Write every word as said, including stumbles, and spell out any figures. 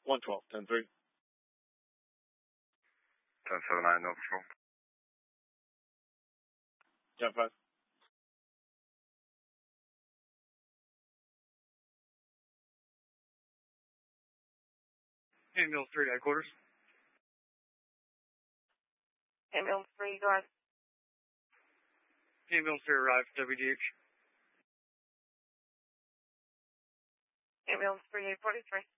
one twelve, ten three. ten seven nine, no patrol. ten five. Ambulance three, headquarters. Ambulance three, go ahead. Ambulance three arrived, W D H. Ambulance three, eight forty-three.